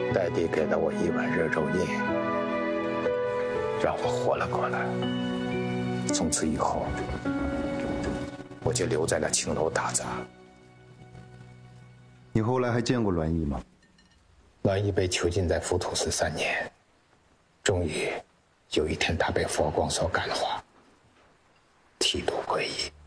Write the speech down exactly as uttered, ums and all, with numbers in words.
戴帝给了我一碗热肉印，让我活了过来。从此以后，我就留在了青楼打杂。 你后来还见过栾毅吗？ 栾毅被囚禁在浮屠寺三年，终于有一天他被佛光所感化，剃度皈依。